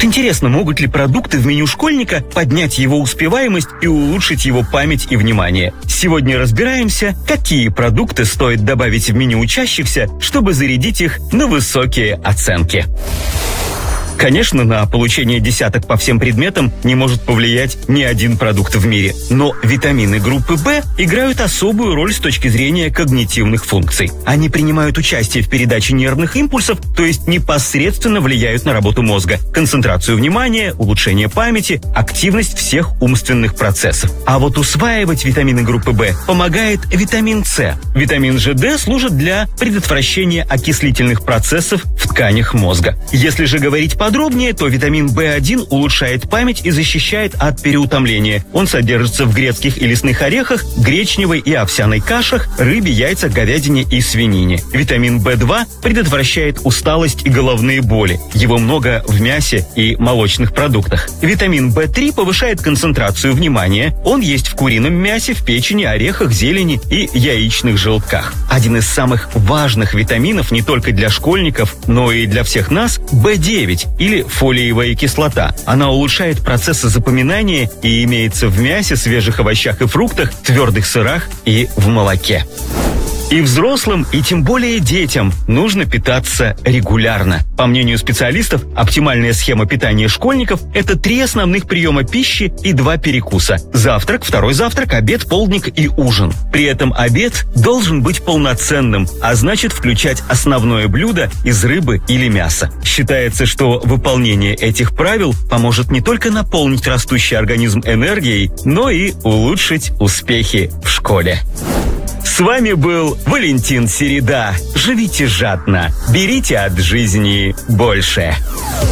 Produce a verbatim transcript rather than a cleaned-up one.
Вот интересно, могут ли продукты в меню школьника поднять его успеваемость и улучшить его память и внимание? Сегодня разбираемся, какие продукты стоит добавить в меню учащихся, чтобы зарядить их на высокие оценки. Конечно, на получение десяток по всем предметам не может повлиять ни один продукт в мире. Но витамины группы В играют особую роль с точки зрения когнитивных функций. Они принимают участие в передаче нервных импульсов, то есть непосредственно влияют на работу мозга, концентрацию внимания, улучшение памяти, активность всех умственных процессов. А вот усваивать витамины группы В помогает витамин С. Витамин же Д служит для предотвращения окислительных процессов в тканях мозга. Если же говорить подробнее, то витамин В один улучшает память и защищает от переутомления. Он содержится в грецких и лесных орехах, гречневой и овсяной кашах, рыбе, яйцах, говядине и свинине. Витамин В два предотвращает усталость и головные боли. Его много в мясе и молочных продуктах. Витамин В три повышает концентрацию внимания. Он есть в курином мясе, в печени, орехах, зелени и яичных желтках. Один из самых важных витаминов не только для школьников, но и для всех нас – В девять. Или фолиевая кислота. Она улучшает процессы запоминания и имеется в мясе, свежих овощах и фруктах, твердых сырах и в молоке. И взрослым, и тем более детям нужно питаться регулярно. По мнению специалистов, оптимальная схема питания школьников – это три основных приема пищи и два перекуса. Завтрак, второй завтрак, обед, полдник и ужин. При этом обед должен быть полноценным, а значит включать основное блюдо из рыбы или мяса. Считается, что выполнение этих правил поможет не только наполнить растущий организм энергией, но и улучшить успехи в школе. С вами был Валентин Середа. Живите жадно, берите от жизни больше.